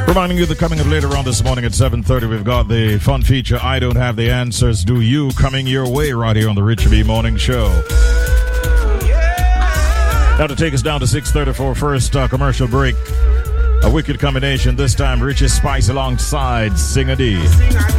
Reminding you that coming up later on this morning at 7:30, we've got the fun feature, I Don't Have the Answers, Do You, coming your way right here on the Richie B Morning Show. Now to take us down to 6:30 for first commercial break. A wicked combination, this time Richie Spice alongside Sing a D.